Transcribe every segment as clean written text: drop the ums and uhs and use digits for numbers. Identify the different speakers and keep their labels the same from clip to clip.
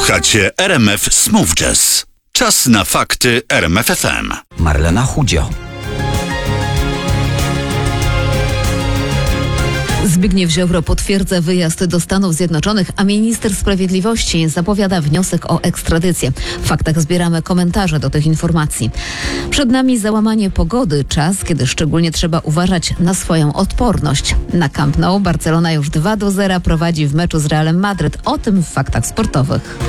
Speaker 1: Słuchacie RMF Smooth Jazz. Czas na fakty RMF FM.
Speaker 2: Marlena Chudzio.
Speaker 3: Zbigniew Ziobro potwierdza wyjazd do Stanów Zjednoczonych, a minister sprawiedliwości zapowiada wniosek o ekstradycję. W faktach zbieramy komentarze do tych informacji. Przed nami załamanie pogody, czas, kiedy szczególnie trzeba uważać na swoją odporność. Na Camp Nou Barcelona już 2-0 prowadzi w meczu z Realem Madryt. O tym w faktach sportowych.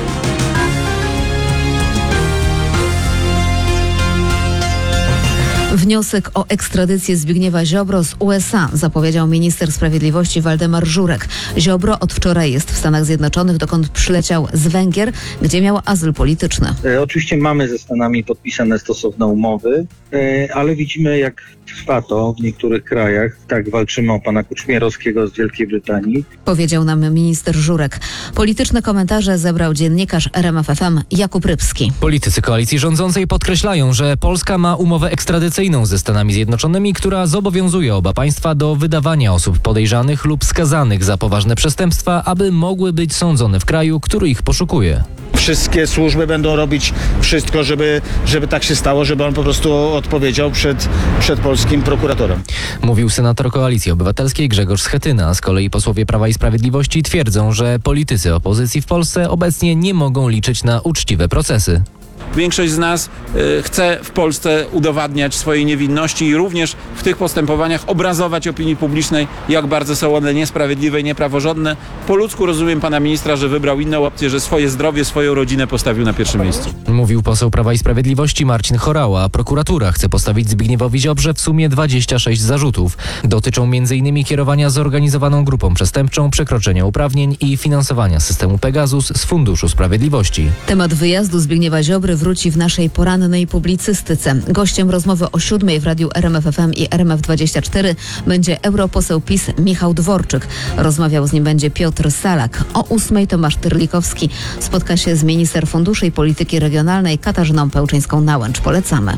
Speaker 3: Wniosek o ekstradycję Zbigniewa Ziobro z USA zapowiedział minister sprawiedliwości Waldemar Żurek. Ziobro od wczoraj jest w Stanach Zjednoczonych, dokąd przyleciał z Węgier, gdzie miał azyl polityczny.
Speaker 4: Oczywiście mamy ze Stanami podpisane stosowne umowy, ale widzimy, jak trwa to w niektórych krajach. Tak walczymy o pana Kuczmierowskiego z Wielkiej Brytanii.
Speaker 3: Powiedział nam minister Żurek. Polityczne komentarze zebrał dziennikarz RMF FM Jakub Rybski.
Speaker 5: Politycy koalicji rządzącej podkreślają, że Polska ma umowę ekstradycyjną ze Stanami Zjednoczonymi, która zobowiązuje oba państwa do wydawania osób podejrzanych lub skazanych za poważne przestępstwa, aby mogły być sądzone w kraju, który ich poszukuje.
Speaker 6: Wszystkie służby będą robić wszystko, żeby tak się stało, żeby on po prostu odpowiedział przed polskim prokuratorem.
Speaker 5: Mówił senator Koalicji Obywatelskiej Grzegorz Schetyna. Z kolei posłowie Prawa i Sprawiedliwości twierdzą, że politycy opozycji w Polsce obecnie nie mogą liczyć na uczciwe procesy.
Speaker 7: Większość z nas chce w Polsce udowadniać swojej niewinności i również w tych postępowaniach obrazować opinii publicznej, jak bardzo są one niesprawiedliwe i niepraworządne. Po ludzku rozumiem pana ministra, że wybrał inną opcję, że swoje zdrowie, swoją rodzinę postawił na pierwszym miejscu.
Speaker 5: Mówił poseł Prawa i Sprawiedliwości Marcin Horała. Prokuratura chce postawić Zbigniewowi Ziobrze w sumie 26 zarzutów. Dotyczą m.in. kierowania zorganizowaną grupą przestępczą, przekroczenia uprawnień i finansowania systemu Pegasus z Funduszu Sprawiedliwości.
Speaker 3: Temat wyjazdu Zbigniewa Ziobry wróci w naszej porannej publicystyce. Gościem rozmowy o 7:00 w radiu RMF FM i RMF24 będzie europoseł PiS Michał Dworczyk. Rozmawiał z nim będzie Piotr Salak. O 8:00 Tomasz Tyrlikowski spotka się z minister funduszy i polityki regionalnej Katarzyną Pełczyńską-Nałęcz. Polecamy.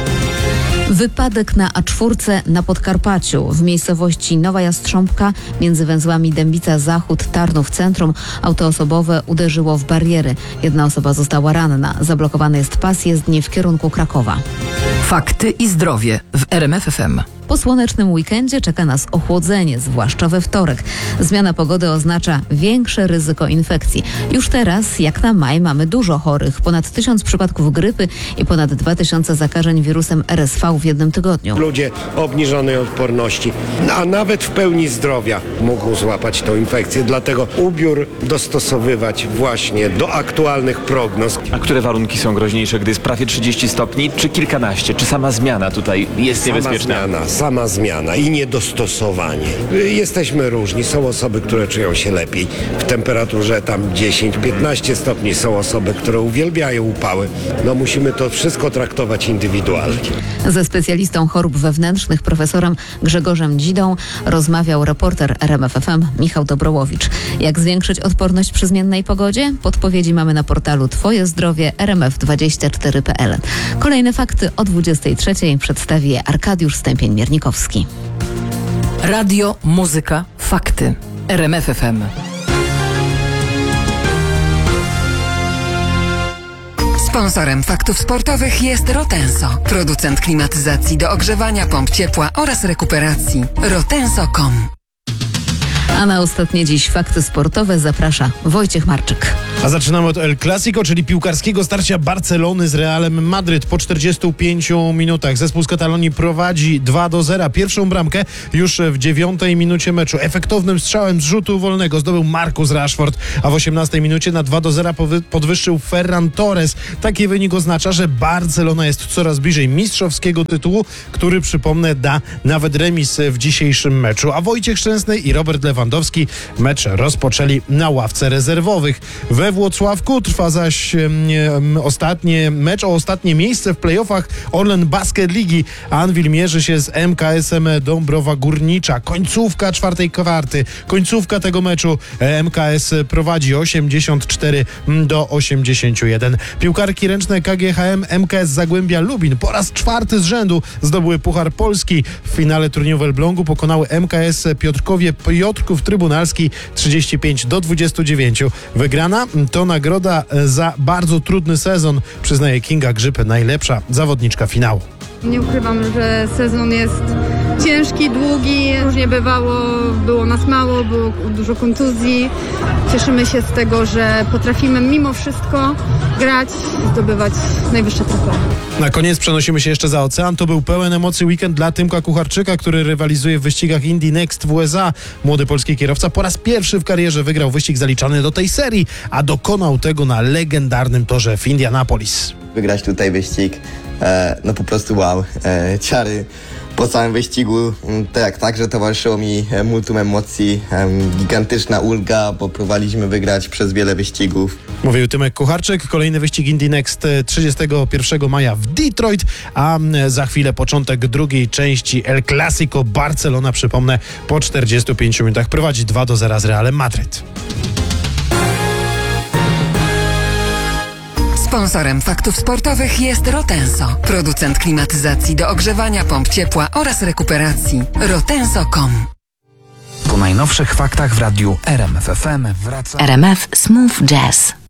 Speaker 3: Wypadek na A4 na Podkarpaciu. W miejscowości Nowa Jastrząbka między węzłami Dębica Zachód, Tarnów Centrum auto osobowe uderzyło w bariery. Jedna osoba została ranna. Zablokowany jest pas jezdni w kierunku Krakowa.
Speaker 2: Fakty i zdrowie w RMF FM.
Speaker 3: Po słonecznym weekendzie czeka nas ochłodzenie, zwłaszcza we wtorek. Zmiana pogody oznacza większe ryzyko infekcji. Już teraz, jak na maj, mamy dużo chorych. Ponad 1000 przypadków grypy i ponad 2000 zakażeń wirusem RSV w jednym tygodniu.
Speaker 8: Ludzie obniżonej odporności, a nawet w pełni zdrowia mogą złapać tą infekcję. Dlatego ubiór dostosowywać właśnie do aktualnych prognoz.
Speaker 9: A które warunki są groźniejsze, gdy jest prawie 30 stopni, czy kilkanaście? Czy sama zmiana tutaj jest niebezpieczna?
Speaker 8: Sama zmiana i niedostosowanie. Jesteśmy różni. Są osoby, które czują się lepiej w temperaturze tam 10-15 stopni. Są osoby, które uwielbiają upały. Musimy to wszystko traktować indywidualnie.
Speaker 3: Ze specjalistą chorób wewnętrznych profesorem Grzegorzem Dzidą rozmawiał reporter RMF FM Michał Dobrołowicz. Jak zwiększyć odporność przy zmiennej pogodzie? Podpowiedzi mamy na portalu Twoje Zdrowie rmf24.pl. Kolejne fakty o 23:00 przedstawi je Arkadiusz Stępień-Miernikowski.
Speaker 2: Radio, muzyka, fakty. RMF FM.
Speaker 10: Sponsorem faktów sportowych jest Rotenso, producent klimatyzacji do ogrzewania, pomp ciepła oraz rekuperacji. Rotenso.com.
Speaker 3: A na ostatnie dziś fakty sportowe zaprasza Wojciech Marczyk.
Speaker 11: A zaczynamy od El Clasico, czyli piłkarskiego starcia Barcelony z Realem Madryt. Po 45 minutach zespół z Katalonii prowadzi 2-0. Pierwszą bramkę już w 9 minucie meczu. Efektownym strzałem z rzutu wolnego zdobył Marcus Rashford, a w 18 minucie na 2-0 podwyższył Ferran Torres. Taki wynik oznacza, że Barcelona jest coraz bliżej mistrzowskiego tytułu, który, przypomnę, da nawet remis w dzisiejszym meczu. A Wojciech Szczęsny i Robert Lewandowski mecz rozpoczęli na ławce rezerwowych. We Włocławku trwa zaś mecz o ostatnie miejsce w playoffach Orlen Basket Ligi. Anwil mierzy się z MKS-em Dąbrowa Górnicza. Końcówka czwartej kwarty. Końcówka tego meczu. MKS prowadzi 84-81. Piłkarki ręczne KGHM MKS Zagłębia Lubin po raz 4 z rzędu zdobyły Puchar Polski. W finale turnieju w Elblągu pokonały MKS Piotrków rzutów, Trybunalski 35-29. Wygrana to nagroda za bardzo trudny sezon, przyznaje Kinga Grzyb, najlepsza zawodniczka finału.
Speaker 12: Nie ukrywam, że sezon jest ciężki, długi, różnie bywało, było nas mało, było dużo kontuzji. Cieszymy się z tego, że potrafimy mimo wszystko grać i zdobywać najwyższe trofea.
Speaker 11: Na koniec przenosimy się jeszcze za ocean. To był pełen emocji weekend dla Tymka Kucharczyka, który rywalizuje w wyścigach Indy Next w USA. Młody polski kierowca po raz pierwszy w karierze wygrał wyścig zaliczany do tej serii, a dokonał tego na legendarnym torze w Indianapolis.
Speaker 13: Wygrać tutaj wyścig, no po prostu wow, ciary po całym wyścigu, także towarzyszyło mi multum emocji, gigantyczna ulga, bo próbowaliśmy wygrać przez wiele wyścigów.
Speaker 11: Mówił Tymek Kucharczyk. Kolejny wyścig Indy Next 31 maja w Detroit, a za chwilę początek drugiej części El Clasico Barcelona, przypomnę, po 45 minutach prowadzi 2-0 z Realem Madryt.
Speaker 10: Sponsorem Faktów Sportowych jest Rotenso, producent klimatyzacji do ogrzewania, pomp ciepła oraz rekuperacji. Rotenso.com.
Speaker 2: Po najnowszych faktach w radiu RMF FM wraca
Speaker 14: RMF Smooth Jazz.